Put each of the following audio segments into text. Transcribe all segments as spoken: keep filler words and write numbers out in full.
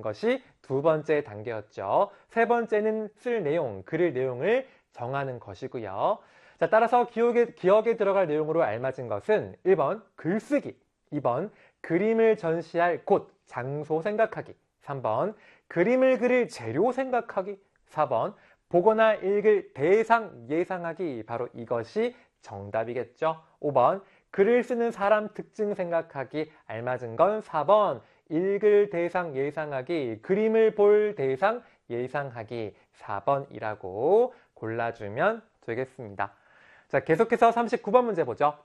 것이 두 번째 단계였죠. 세 번째는 쓸 내용, 글의 내용을 정하는 것이고요. 자, 따라서 기억에, 기억에 들어갈 내용으로 알맞은 것은 일 번 글쓰기, 이 번 그림을 전시할 곳, 장소 생각하기, 삼 번 그림을 그릴 재료 생각하기, 사 번 보거나 읽을 대상 예상하기. 바로 이것이 정답이겠죠. 오 번 글을 쓰는 사람 특징 생각하기. 알맞은 건 사 번 읽을 대상 예상하기, 그림을 볼 대상 예상하기. 사 번이라고 골라주면 되겠습니다. 자, 계속해서 삼십구 번 문제 보죠.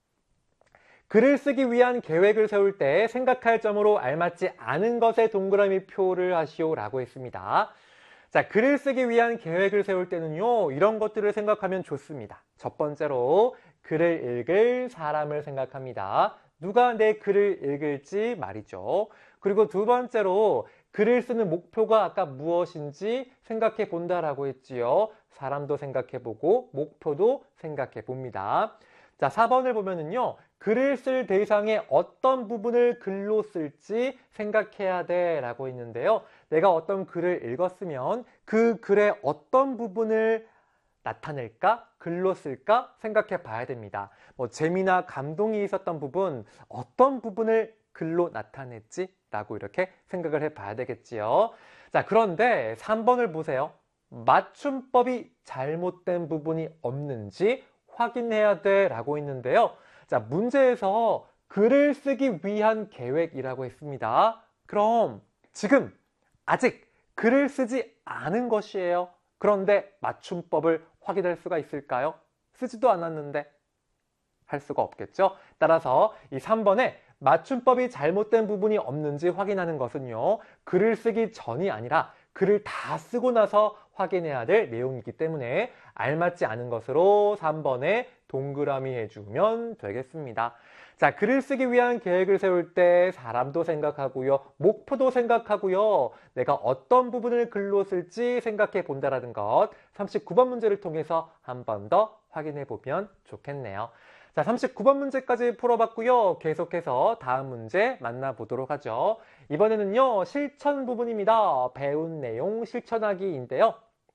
글을 쓰기 위한 계획을 세울 때 생각할 점으로 알맞지 않은 것에 동그라미 표를 하시오 라고 했습니다. 자, 글을 쓰기 위한 계획을 세울 때는요, 이런 것들을 생각하면 좋습니다. 첫 번째로 글을 읽을 사람을 생각합니다. 누가 내 글을 읽을지 말이죠. 그리고 두 번째로 글을 쓰는 목표가 아까 무엇인지 생각해 본다라고 했지요. 사람도 생각해 보고 목표도 생각해 봅니다. 자, 사 번을 보면은요, 글을 쓸 대상의 어떤 부분을 글로 쓸지 생각해야 돼 라고 했는데요. 내가 어떤 글을 읽었으면 그 글의 어떤 부분을 나타낼까? 글로 쓸까? 생각해 봐야 됩니다. 뭐 재미나 감동이 있었던 부분, 어떤 부분을 글로 나타냈지? 라고 이렇게 생각을 해 봐야 되겠지요. 자, 그런데 삼 번을 보세요. 맞춤법이 잘못된 부분이 없는지 확인해야 돼 라고 했는데요. 자, 문제에서 글을 쓰기 위한 계획이라고 했습니다. 그럼 지금 아직 글을 쓰지 않은 것이에요. 그런데 맞춤법을 확인할 수가 있을까요? 쓰지도 않았는데 할 수가 없겠죠. 따라서 이 삼 번에 맞춤법이 잘못된 부분이 없는지 확인하는 것은요, 글을 쓰기 전이 아니라 글을 다 쓰고 나서 확인해야 될 내용이기 때문에 알맞지 않은 것으로 삼 번에 동그라미 해주면 되겠습니다. 자, 글을 쓰기 위한 계획을 세울 때 사람도 생각하고요, 목표도 생각하고요, 내가 어떤 부분을 글로 쓸지 생각해 본다라는 것, 삼십구 번 문제를 통해서 한 번 더 확인해 보면 좋겠네요. 자, 삼십구 번 문제까지 풀어봤고요. 계속해서 다음 문제 만나보도록 하죠. 이번에는요, 실천 부분입니다. 배운 내용 실천하기인데요.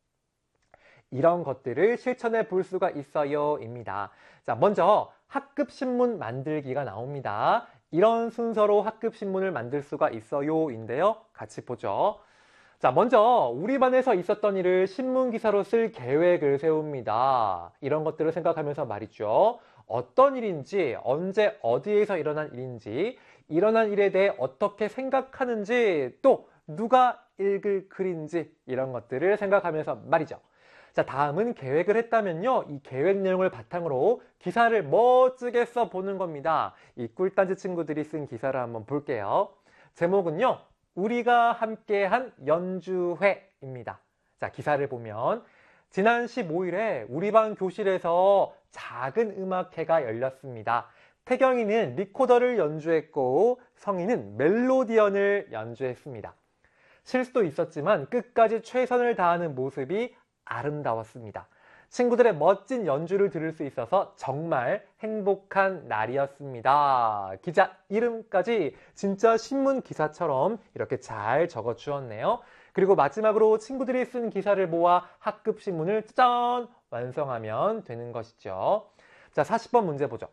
이런 것들을 실천해 볼 수가 있어요 입니다. 자, 먼저 학급 신문 만들기가 나옵니다. 이런 순서로 학급 신문을 만들 수가 있어요 인데요. 같이 보죠. 자, 먼저 우리 반에서 있었던 일을 신문 기사로 쓸 계획을 세웁니다. 이런 것들을 생각하면서 말이죠. 어떤 일인지, 언제 어디에서 일어난 일인지, 일어난 일에 대해 어떻게 생각하는지, 또 누가 읽을 글인지, 이런 것들을 생각하면서 말이죠. 자, 다음은 계획을 했다면요, 이 계획 내용을 바탕으로 기사를 멋지게 써보는 겁니다. 이 꿀단지 친구들이 쓴 기사를 한번 볼게요. 제목은요, 우리가 함께한 연주회입니다. 자, 기사를 보면 지난 십오 일에 우리 반 교실에서 작은 음악회가 열렸습니다. 태경이는 리코더를 연주했고 성희는 멜로디언을 연주했습니다. 실수도 있었지만 끝까지 최선을 다하는 모습이 아름다웠습니다. 친구들의 멋진 연주를 들을 수 있어서 정말 행복한 날이었습니다. 기자 이름까지 진짜 신문 기사처럼 이렇게 잘 적어 주었네요. 그리고 마지막으로 친구들이 쓴 기사를 모아 학급 신문을 짜잔 완성하면 되는 것이죠. 자, 사십 번 문제 보죠.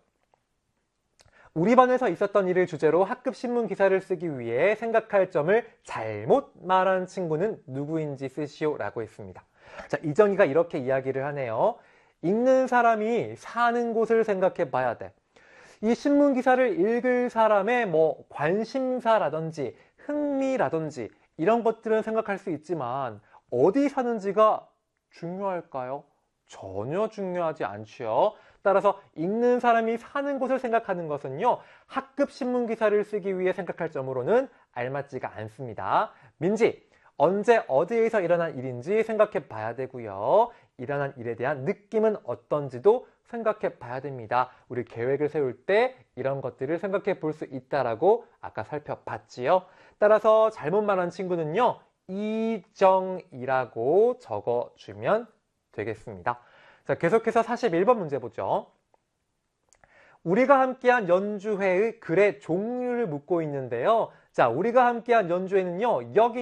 우리 반에서 있었던 일을 주제로 학급 신문 기사를 쓰기 위해 생각할 점을 잘못 말한 친구는 누구인지 쓰시오 라고 했습니다. 자, 이정희가 이렇게 이야기를 하네요. 읽는 사람이 사는 곳을 생각해 봐야 돼. 이 신문 기사를 읽을 사람의 뭐 관심사라든지 흥미라든지 이런 것들은 생각할 수 있지만 어디 사는지가 중요할까요? 전혀 중요하지 않지요. 따라서 읽는 사람이 사는 곳을 생각하는 것은요, 학급 신문 기사를 쓰기 위해 생각할 점으로는 알맞지가 않습니다. 민지, 언제 어디에서 일어난 일인지 생각해 봐야 되고요. 일어난 일에 대한 느낌은 어떤지도 생각해 봐야 됩니다. 우리 계획을 세울 때 이런 것들을 생각해 볼 수 있다라고 아까 살펴봤지요. 따라서 잘못 말한 친구는요, 이정이라고 적어주면 되겠습니다. 자, 계속해서 사십일 번 문제 보죠. 우리가 함께한 연주회의 글의 종류를 묻고 있는데요. 자, 우리가 함께한 연주회는요, 여기